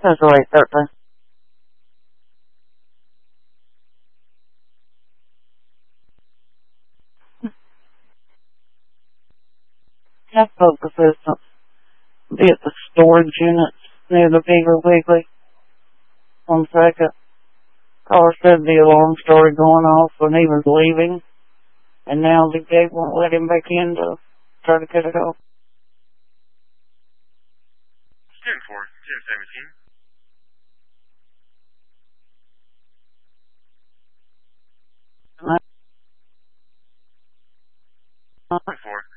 That's right, 13. Have folk assistants be at the storage units near the Beaver Wiggly. 1 second. Caller said the alarm started going off when he was leaving, and now the gate won't let him back in to try to cut it off. Stand for 1017. 4.